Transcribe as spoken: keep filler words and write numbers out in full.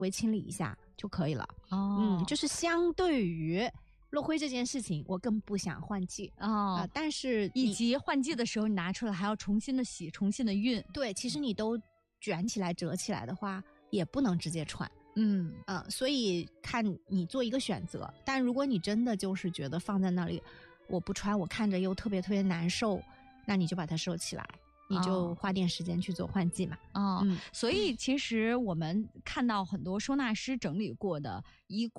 微清理一下就可以了。 哦， 嗯，就是相对于落灰这件事情，我更不想换季哦、 呃，但是以及换季的时候你拿出来还要重新的洗，重新的熨。 对，其实你都卷起来折起来的话，也不能直接穿。 嗯嗯、呃，所以看你做一个选择。但如果你真的就是觉得放在那里我不穿，我看着又特别特别难受，那你就把它收起来，你就花点时间去做换季嘛。 哦， 嗯， 所以其实我们看到很多收纳师整理过的衣柜